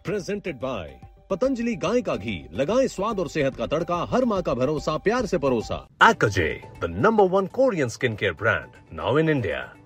Presented by Patanjali गाय का घी, लगाएं स्वाद और सेहत का तड़का, हर माँ का भरोसा प्यार से परोसा। Akaje, the #1 Korean skincare brand, now in India.